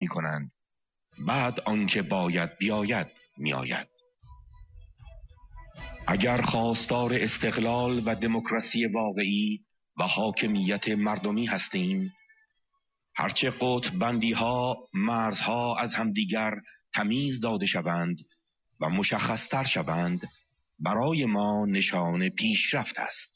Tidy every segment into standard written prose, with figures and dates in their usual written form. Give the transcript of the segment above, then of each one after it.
می کنند. بعد آنکه باید بیاید میآید. اگر خواستار استقلال و دموکراسی واقعی و حاکمیت مردمی هستیم، هرچه قطب بندی ها، مرزها از همدیگر تمیز داده شوند و مشخصتر شوند، برای ما نشان پیشرفت است.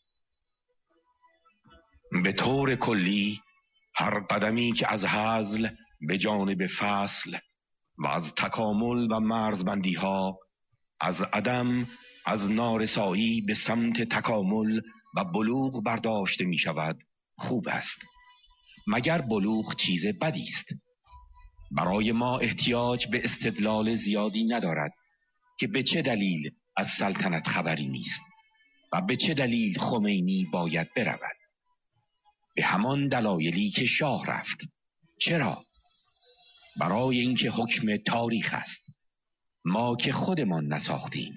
به طور کلی هر قدمی که از هزل به جانب فصل و از تکامل و مرزبندی ها، از عدم، از نارسایی به سمت تکامل و بلوغ برداشته می شود خوب است، مگر بلوغ چیز بدی است. برای ما احتیاج به استدلال زیادی ندارد که به چه دلیل از سلطنت خبری نیست و به چه دلیل خمینی باید برود. به همان دلایلی که شاه رفت. چرا؟ برای اینکه حکم تاریخ است، ما که خودمان نساختیم.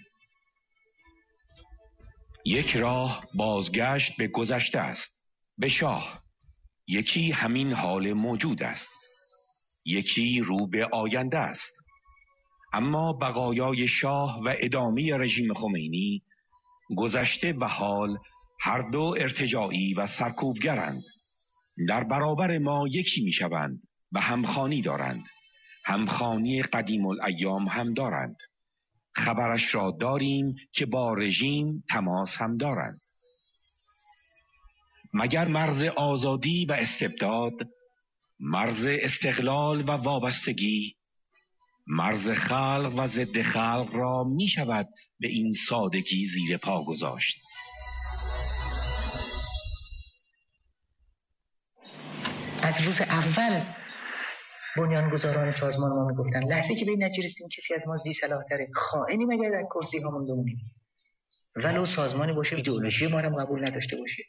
یک راه بازگشت به گذشته است، به شاه. یکی همین حال موجود است، یکی رو به آینده است. اما بقایای شاه و ادامه رژیم خمینی، گذشته و حال، هر دو ارتجاعی و سرکوبگرند. در برابر ما یکی می شوند و همخوانی دارند. همخوانی قدیم الایام هم دارند. خبرش را داریم که با رژیم تماس هم دارند. مگر مرز آزادی و استبداد، مرز استقلال و وابستگی، مرز خلق و ضد خلق را می شود به این سادگی زیر پا گذاشت؟ از روز اول بنیانگذاران سازمان ما میگفتن لحظه که به این نتیجه رسیدیم کسی از ما ذی صلاح‌تره، خائنی مگر در کرسی هامون بمونیم، ولو سازمانی باشه ایدئولوژی ما رو قبول نداشته باشه.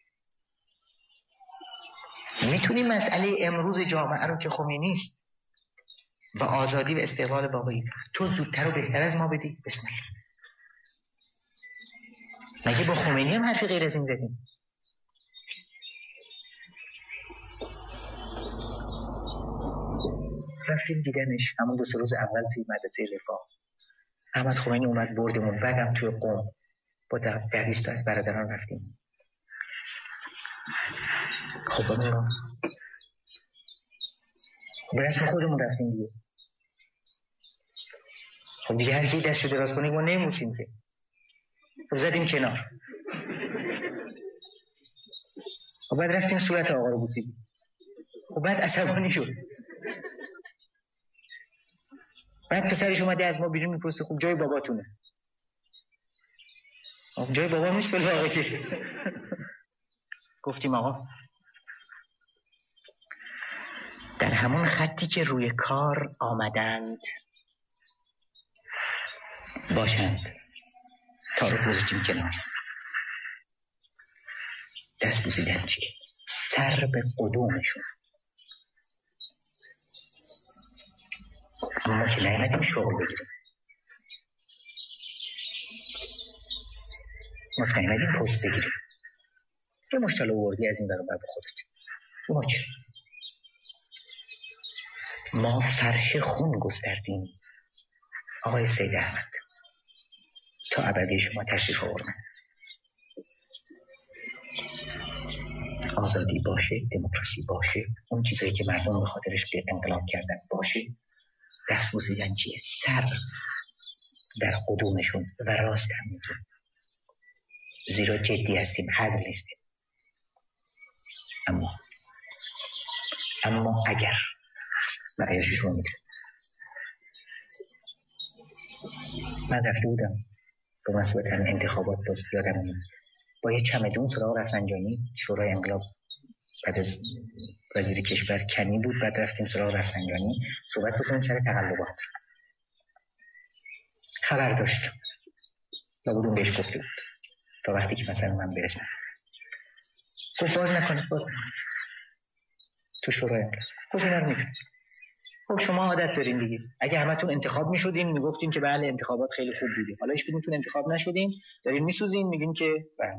میتونیم مسئله امروز جامعه رو که خمینی است و آزادی و استقلال واقعی تو زودتر و بهتر از ما بدی، بسم الله. مگه با خمینی هم حرفی غیر از این زدیم؟ رفتیم دیدنش همون 2 روز اول توی مدرسه رفاه. احمد خمینی اومد بردمون، بعدم توی قم با 10-20 تا از برادران رفتیم. خب بابا به رسم خودمون رفتیم دیگه. خب دیگه هر کی دستشو دراز کنه ما نمی‌موسیم که. خب زدیم کنار. خب بعد رفتیم صورت آقا رو بوسیدیم. خب بعد عصبانی شد. بعد پسرش اومده از ما بیرون میپرسه خب جای باباتونه. خب جای بابا نیست ولی آقا که. گفتیم آقا در همون خطی که روی کار آمدند باشند. تعارف گذاشتیم کنار. دست بوسیدن چیه؟ سر به قدومشون. اما که نیمدیم شغل بگیریم، ما که نیمدیم پست بگیریم. یه مشتل آوردی از این برابر به خودت. ما چه؟ ما فرش خون گستردیم آقای سید احمد تا ابدی شما تشریف آوردن. آزادی باشه، دموکراسی باشه، اون چیزایی که مردم به خاطرش به انقلاب کردن باشه، دست بوسیدن چیه؟ سر در قدومشون. و راست هم میگیم، زیرا جدی هستیم، هزل نیستیم. اما اگر بقیه‌اش شما میگه من رفته بودم به مناسبت همین انتخابات، باز یادم میاد با یه چمدون سراغ رفسنجانی، شورای انقلاب بعد از وزیر کشور کنی بود، بعد رفتیم سراغ رفسنجانی صحبت بکنیم سر تقلبات. خبر داشت لابد بهش گفته بود تا وقتی که مثلا من برسم. گفت باز نکنید تو شورای انقلاب. گفت اینا رو میتونید. خب شما عادت دارین دیگه، اگه همتون انتخاب میشدین میگفتین که بله انتخابات خیلی خوب بوده، حالا هیچ کدومتون انتخاب نشدین دارین میسوزین میگین که بله.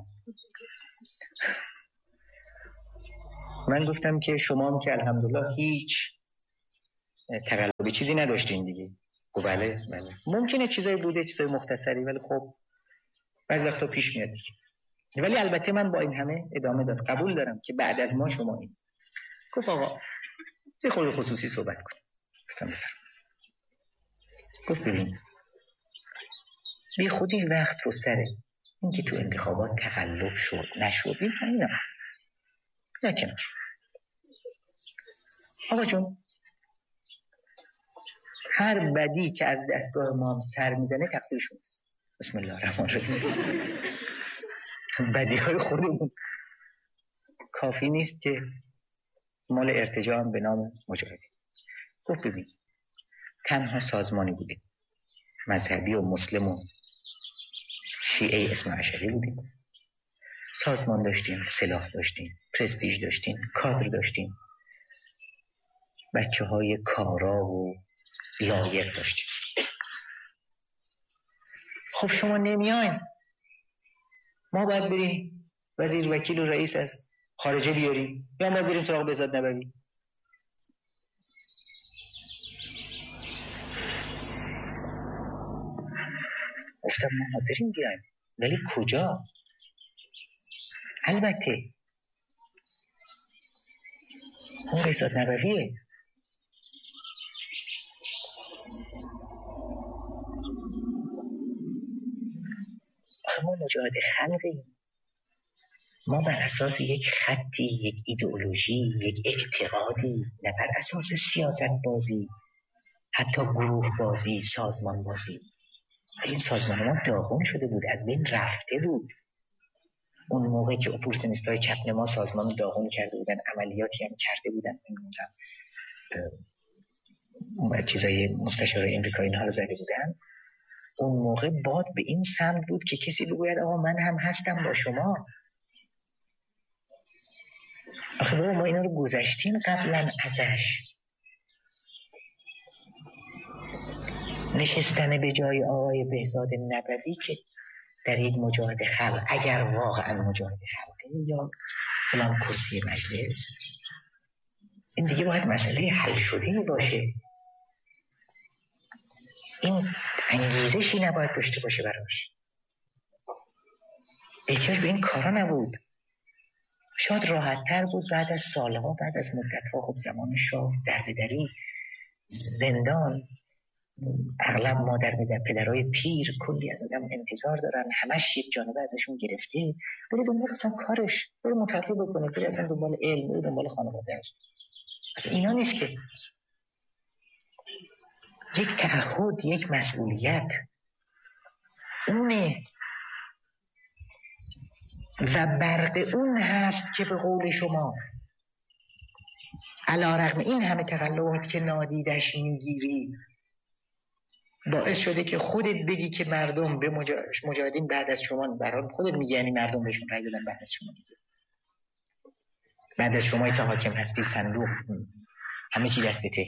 من گفتم که شما هم که الحمدلله هیچ تقلبی چیزی نداشتین دیگه. بله ممکنه چیزایی بوده، چیزای مختصری، ولی خب بعضی وقتا پیش میاد دیگه. ولی البته من با این همه ادامه داد قبول دارم که بعد از ما شما این گفت آقا یه خود خصوصی صحبت کنیم. گفتم بفرم. گفت ببین بی خودی وقت رو سره این که تو انتخابات تقلب شد نشد این همین نکنار. آقا جون هر بدی که از دستگاه ما هم سر میزنه تقصیر شماست. بسم الله الرحمن الرحیم. بدی های خودمون کافی نیست که مال ارتجاع هم به نام مجاهدین. گفت ببین تنها سازمانی بودیم مذهبی و مسلم و شیعه اثنا عشری بودیم، سازمان داشتیم، سلاح داشتیم، پرستیژ داشتیم، کادر داشتیم، بچه های کارا و لایق داشتیم. خب شما نمیاین، ما باید بریم وزیر وکیل و رئیس از خارجه بیاریم یا باید بریم سراغ بهزاد نبوی؟ گفتم ما حاضرین بیایم ولی کجا؟ البته اون بهزاد نبویه. آخه ما مجاهد خلقیم، ما بر اساس یک خطی، یک ایدئولوژی، یک اعتقادی، نه بر اساس سیاست بازی، حتی گروه بازی، سازمان بازی. این سازمان ما داغون شده بود، از بین رفته بود. اون موقع که اپورتونیست‌های چپ نما سازمان رو داغون کرده بودن، عملیاتی هم کرده بودن، نمی‌دونم چیزای مستشارای امریکایی اینها رو زده بودن، اون موقع باد به این سمت بود که کسی بگوید آقا من هم هستم با شما. آخه بابا ما اینا رو گذشتیم قبلا ازش. نشستن به جای آقای بهزاد نبوی که در یک مجاهد خلق، اگر واقعا مجاهد خلقه یا فلان کرسی مجلس، این دیگه باید مسئله حل شده باشه. این انگیزشی نباید داشته باشه براش. احتیاج به این کارا نبود. شاید راحت تر بود بعد از سالها، بعد از مدتها. خب زمان شاه درددری، زندان، اغلب مادر پدرای پیر کلی از آدم انتظار دارن، همش یک جانبه ازشون گرفته. بره دنبال اصلا کارش، بره مطالعه بکنه، بره اصلا دنبال علم، بره دنبال خانواده‌اش. اصلا اینا نیست که. یک تعهد، یک مسئولیت اونه و برق اون هست که به قول شما علی‌رغم این همه تقلبات که نادیدش میگیری باعث شده که خودت بگی که مردم به مجاهدین بعد از شما، برای خودت میگی یعنی مردم بهشون رای دادن بعد از شما دیگه. بعد از شما که حاکم هستی، صندوق همه چی دستته.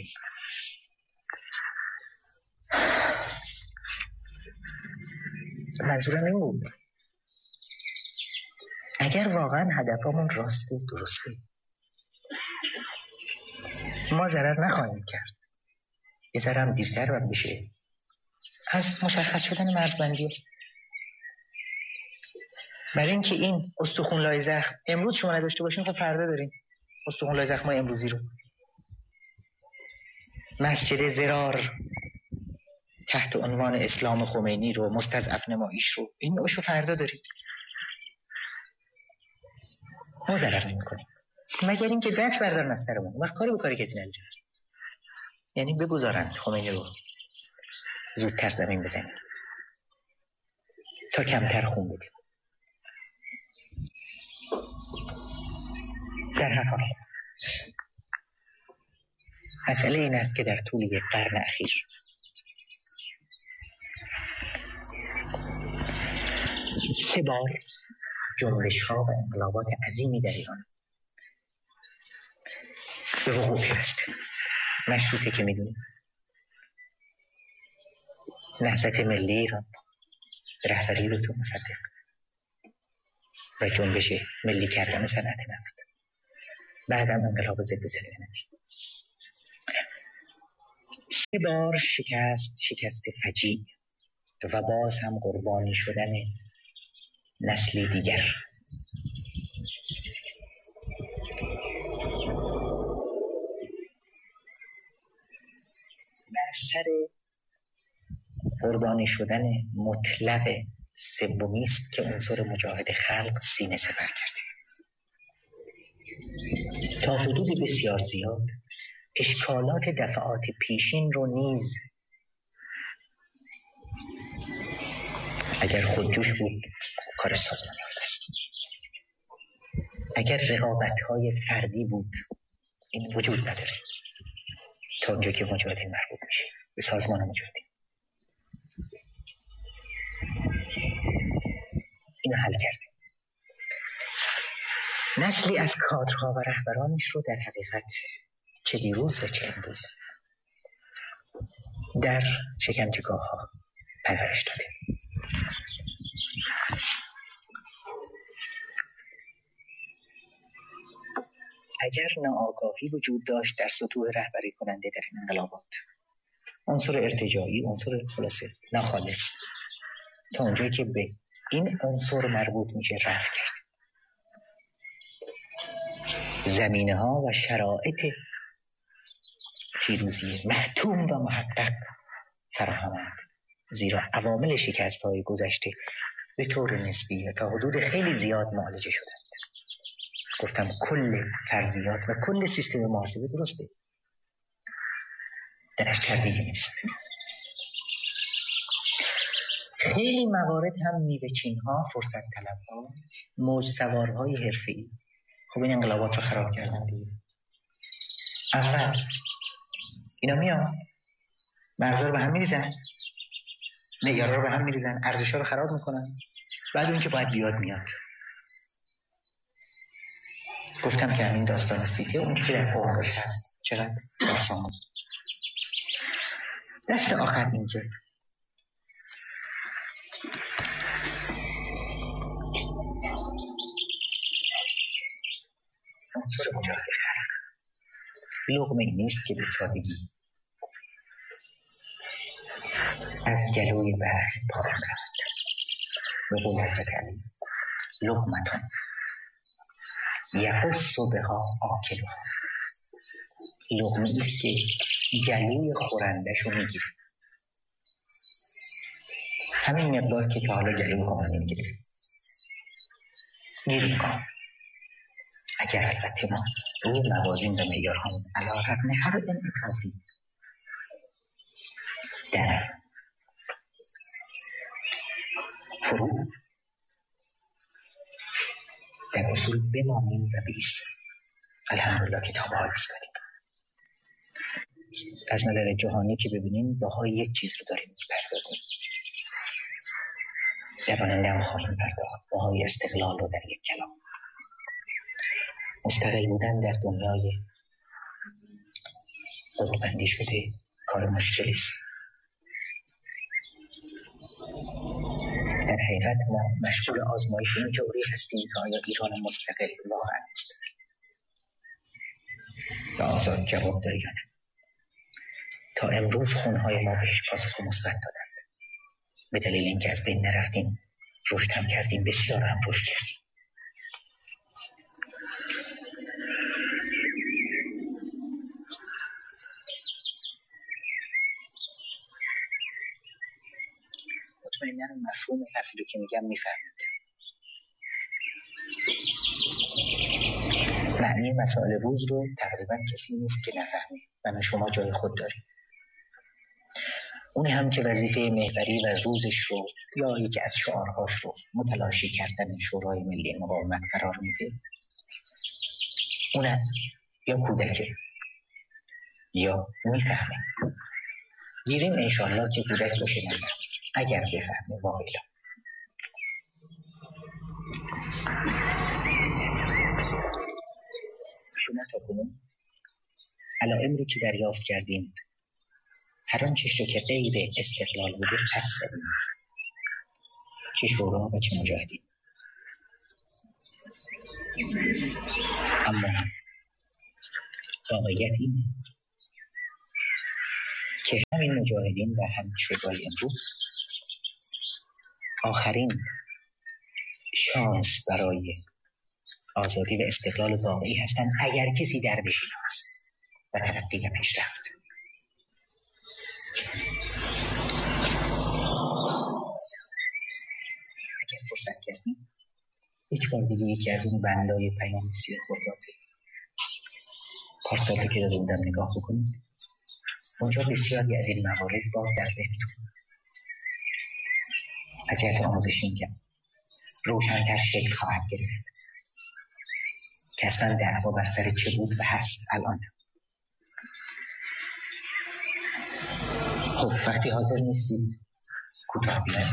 منظورم این بود اگر واقعا هدفمون راسته، درسته، ما ضرر نخواهیم کرد. یه ذره هم دیرتر باید بشه از مشخص شدن مرزبندی. برای اینکه این استخوان‌لای زخم امروز شما نداشته باشین، خب فردا داریم استخوان‌لای زخم امروزی رو. مسجد زرار تحت عنوان اسلام خمینی رو، مستضعف نماییش رو، این نوعش رو فردا داریم. ما ضرر نمی‌کنیم مگر اینکه دست بردارن از سرمون. وقت کاری به کاری کسی نداریم. یعنی بگذارند خمینی رو زودتر زمین بزنیم تا کمتر خون بدیم. در هر حال مسئله این است که در طول یک قرن اخیر سه بار جنبش‌ها و انقلابات عظیمی در ایران به وقوع پیوسته. مشروطه که میدونیم، نهضت ملی ایران رهبری رو تو مصدق و جنبش ملی کردن صنعت نفت، بعدم انقلاب ضد سلطنتی. 3 بار شکست فجیع و باز هم قربانی شدن نسلی دیگر. بر سر قربانی شدن مطلق سومی است که عنصر مجاهد خلق سینه سپر کرده. تا حدود بسیار زیاد اشکالات دفعات پیشین رو نیز اگر خودجوش بود کار سازمان یافته است. اگر رقابت‌های فردی بود این وجود نداره تا اونجا که مجاهدین مربوط میشه به سازمان مجاهدین. اینو حل کرده. نسلی از کادرها و رهبرانش رو در حقیقت چه دیروز و چه امروز در شکنجهگاه‌ها پرورش داده. اگر ناآگاهی وجود داشت در سطوح رهبری کننده در این انقلابات، عنصر ارتجاعی، عنصر خلاصه ناخالص، تا اونجایی که به این عنصر مربوط میشه رفع کرد. زمینه‌ها و شرایط پیروزی محتوم و محقق فراهمند، زیرا عوامل شکست‌های گذشته به طور نسبی و تا حدود خیلی زیاد معالجه شدند. گفتم کل فرضیات و کل سیستم محاسبه درسته، درش تردیدی نیست. خیلی موارد هم میوه‌چین‌ها، فرصت طلب‌ها، موج سوارهای حرفه‌ای خب این انقلابات رو خراب کردن دیگه. اول اینا میان مرزا رو به هم میریزن، معیارا رو به هم میریزن، ارزش‌ها رو خراب میکنن، بعد اون که باید بیاد میاد. گفتم که همین داستان سیتی اون که در قرآنش هست چقدر داستان موضوع. دست آخر این که عنصر مجاهد خلق لقمه ای نیست که به سادگی از گلوی بحر پایان رفت. به قول حضرت علی لقمتون یحس بها آکلها، لقمه ایست که گلوی خورندش رو میگیره. همین مقدار که تا حالا گلوی خورنده میگیره گیر میکنم. اگر البته ما روی موازین و معیارها علی رغم هر انعطافی در فروع در اصول بمانیم و بیستیم. الحمدلله کتاب ها ایستادیم. از نظر جهانی که ببینیم باهای یک چیز رو داریم میپردازیم، در آینده هم خواهیم پرداخت. باهای استقلال رو در یک کلام. مستقل بودن در دنیای قطب‌بندی شده کار مشکلی است. در حقیقت ما مشغول آزمایش این تئوری هستیم که آیا ایران مستقل واقعا مستقل و آزاد جواب داره یا نه. تا امروز خونهای ما بهش پاسخ مثبت دادند، به دلیل اینکه از بین نرفتیم، رشد هم کردیم، بسیار هم رشد کردیم. مطمئناً مفهوم حرفی رو که میگم میفهمید. معنی مسائل روز رو تقریباً کسی نیست که نفهمه و من شما جای خود داریم. اون هم که وظیفه محوری و روزش رو یا یکی از شعارهاش رو متلاشی کردن شورای ملی مقاومت قرار میده، اونم یا کودکه یا میفهمه. گیریم انشالله که کودک باشه نفهمه، اگر بفهمه واقعا. شما تا کنون علائم رو که دریافت کردیم، هر آنچه رو که غیر استقلال بوده پس زدیم، چه شورا و چه مجاهدین. اما واقعیت اینه که همین مجاهدین و همین شجاعی امروز آخرین شانس برای آزادی و استقلال واقعی هستند اگر کسی دردش هست و ترقی و پیشرفت. اگر فرصت کردیم یک بار دیگه یکی از اون بندای پیام سیاه خرداد پارسال که داده بودم نگاه بکنید. اونجا بسیاری از این موارد باز در ذهنتون از جهت آموزشی میگم روشن‌تر شکل خواهد گرفت که اصلا دعوا بر سر چه بود و هست الان. خب وقتی حاضر نیستید کوتاه بیاید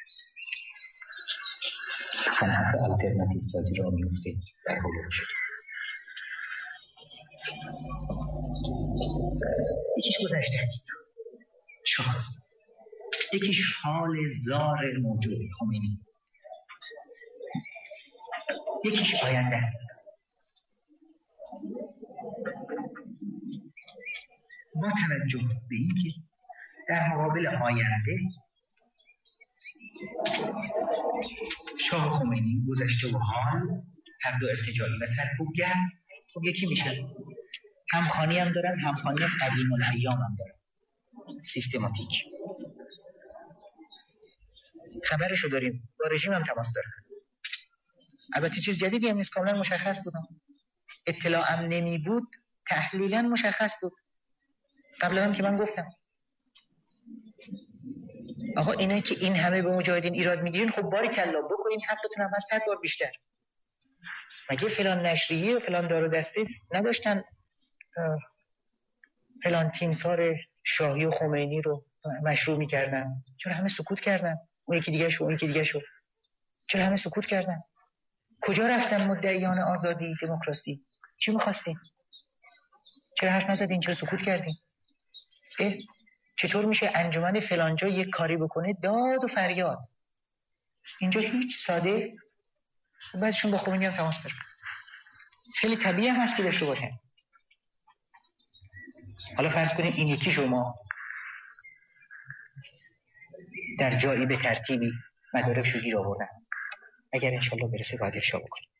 صنعت آلترناتیو سازی را میفته در حول شد. یکیش گذشته است شاه، یکیش حال زار موجود خمینی، یکیش آینده است. با توجه به اینکه در مقابل آینده شاه خمینی گذشته و حال هر دو ارتجاعی و سرکوبگر خب یکی میشن. همخوانی هم دارن، همخوانی قدیم الایام هم دارن، سیستماتیک. خبرشو داریم، با رژیم هم تماس دارن. البته چیز جدیدی هم نیست، کاملا مشخص بود. اطلاعم نمی بود تحلیلا مشخص بود. قبلا هم که من گفتم آقا اینایی که این همه به مجاهدین ایراد میگیرین خب باریکلا بکنین حقتون هم از 100 بار بیشتر. مگه فلان نشریه و فلان دار و دسته نداشتن فلان تیمسار شاهی و خمینی رو مشروع میکردن؟ چرا همه سکوت کردن؟ اون یکی دیگه شو، اون یکی دیگه شو، چرا همه سکوت کردن؟ کجا رفتن مدعیان آزادی دموکراسی؟ چی می‌خواستین؟ چرا حرف نزدین؟ چرا سکوت کردین؟ چطور میشه انجمن فلانجا یک کاری بکنه داد و فریاد؟ اینجا هیچ ساده. بعضیشون با خمینی هم تماس دارن، خیلی طبیعی هم هست که داشته باشن. حالا فرض کنیم این یکی شما در جایی به ترتیبی مدارکشو گیر آوردن، اگر انشالله برسه باید افشا بکنیم.